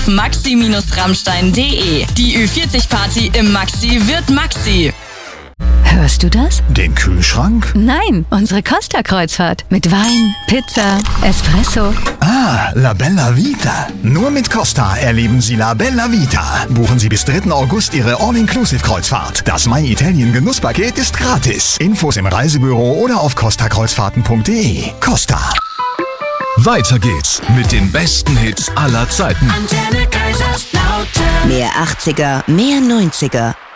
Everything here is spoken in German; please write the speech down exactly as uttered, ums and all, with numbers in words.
maxi Rammstein punkt de. Die Ü vierzig Party im Maxi wird Maxi. Hörst du das? Den Kühlschrank? Nein, unsere Costa-Kreuzfahrt. Mit Wein, Pizza, Espresso. Ah, La Bella Vita. Nur mit Costa erleben Sie La Bella Vita. Buchen Sie bis dritten August Ihre All-Inclusive-Kreuzfahrt. Das My Italien Genusspaket ist gratis. Infos im Reisebüro oder auf costa kreuzfahrten punkt de. Costa. Weiter geht's mit den besten Hits aller Zeiten. Mehr achtziger, mehr neunziger.